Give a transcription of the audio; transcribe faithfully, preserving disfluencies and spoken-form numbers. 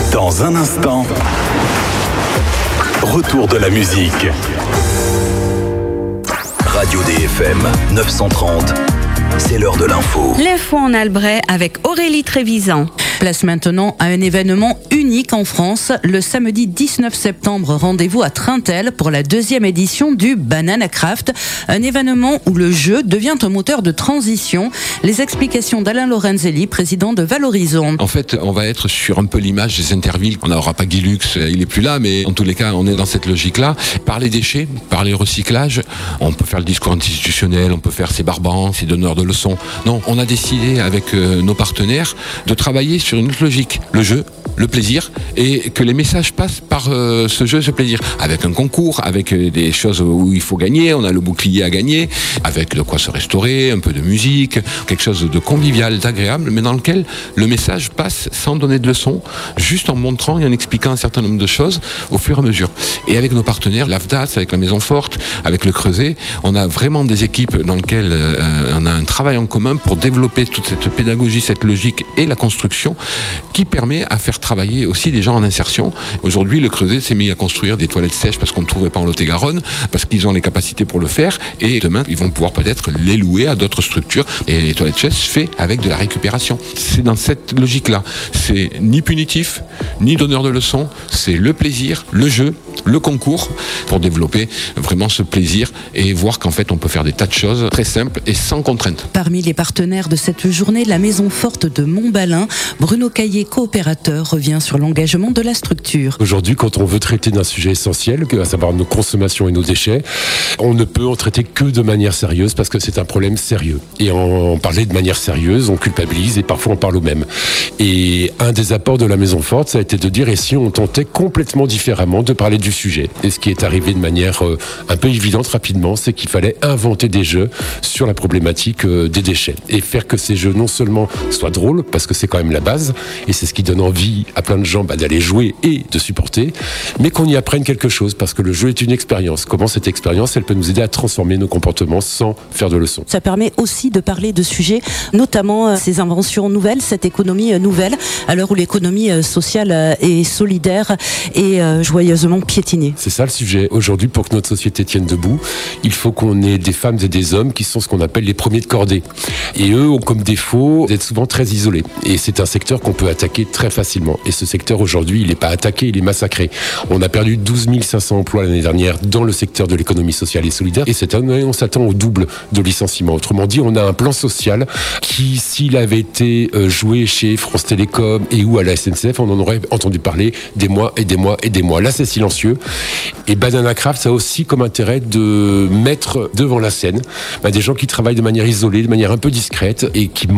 Dans un instant, retour de la musique. Radio D F M neuf cent trente, c'est l'heure de l'info. L'info en Albret avec Aurélie Trévisan. Place maintenant à un événement unique en France. Le samedi dix-neuf septembre, rendez-vous à Trintel pour la deuxième édition du Banana Craft. Un événement où le jeu devient un moteur de transition. Les explications d'Alain Lorenzelli, président de Valorizon. En fait, on va être sur un peu l'image des Intervilles. On n'aura pas Guy Lux, il est plus là, mais en tous les cas, on est dans cette logique-là. Par les déchets, par les recyclages, on peut faire le discours institutionnel, on peut faire ses barbants, ses donneurs de leçons. Non, on a décidé avec euh, nos partenaires de travailler sur une autre logique, le jeu, le plaisir, et que les messages passent par euh, ce jeu, ce plaisir, avec un concours, avec euh, des choses où il faut gagner, on a le bouclier à gagner, avec de quoi se restaurer, un peu de musique, quelque chose de convivial, d'agréable, mais dans lequel le message passe sans donner de leçons, juste en montrant et en expliquant un certain nombre de choses au fur et à mesure. Et avec nos partenaires, l'A F D A S, avec la Maison Forte, avec le Creuset, on a vraiment des équipes dans lesquelles euh, on a un travail en commun pour développer toute cette pédagogie, cette logique et la construction qui permet à faire travailler aussi des gens en insertion. Aujourd'hui, le Creuset s'est mis à construire des toilettes sèches parce qu'on ne trouvait pas en Lot-et-Garonne, parce qu'ils ont les capacités pour le faire, et demain, ils vont pouvoir peut-être les louer à d'autres structures. Et les toilettes sèches fait avec de la récupération. C'est dans cette logique-là. C'est ni punitif, ni donneur de leçons, c'est le plaisir, le jeu, le concours, pour développer vraiment ce plaisir et voir qu'en fait, on peut faire des tas de choses très simples et sans contrainte. Parmi les partenaires de cette journée, la Maison Forte de Montbalin, Bruno Caillé, coopérateur, revient sur l'engagement de la structure. Aujourd'hui, quand on veut traiter d'un sujet essentiel, à savoir nos consommations et nos déchets, on ne peut en traiter que de manière sérieuse parce que c'est un problème sérieux. Et en parler de manière sérieuse, on culpabilise et parfois on parle au même. Et un des apports de la Maison Forte, ça a été de dire, et si on tentait complètement différemment de parler du sujet. Et ce qui est arrivé de manière euh, un peu évidente rapidement, c'est qu'il fallait inventer des jeux sur la problématique euh, des déchets. Et faire que ces jeux non seulement soient drôles, parce que c'est quand même la base, et c'est ce qui donne envie à plein de gens bah, d'aller jouer et de supporter, mais qu'on y apprenne quelque chose, parce que le jeu est une expérience. Comment cette expérience, elle peut nous aider à transformer nos comportements sans faire de leçons. Ça permet aussi de parler de sujets, notamment euh, ces inventions nouvelles, cette économie euh, nouvelle, à l'heure où l'économie euh, sociale euh, et solidaire est euh, joyeusement piétinée. C'est ça le sujet. Aujourd'hui, pour que notre société tienne debout, il faut qu'on ait des femmes et des hommes qui sont ce qu'on appelle les premiers de cordée. Et eux ont comme défaut d'être souvent très isolés. Et c'est un secteur qu'on peut attaquer très facilement. Et ce secteur aujourd'hui, il n'est pas attaqué, il est massacré. On a perdu douze mille cinq cents emplois l'année dernière dans le secteur de l'économie sociale et solidaire. Et cette année, on s'attend au double de licenciements. Autrement dit, on a un plan social qui, s'il avait été joué chez France Télécom et ou à la S N C F, on en aurait entendu parler des mois et des mois et des mois. Là, c'est silencieux. Et Banana Craft, ça a aussi comme intérêt de mettre devant la scène bah, des gens qui travaillent de manière isolée, de manière un peu discrète et qui